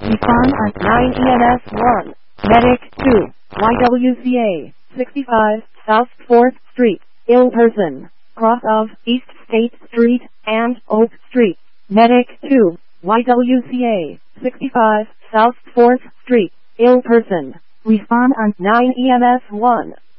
Respond on 9 EMS 1. Medic 2. YWCA 65 South 4th Street. Ill person. Cross of East State Street and Oak Street. Medic 2. YWCA 65 South 4th Street. Ill person. Respond on 9 EMS 1.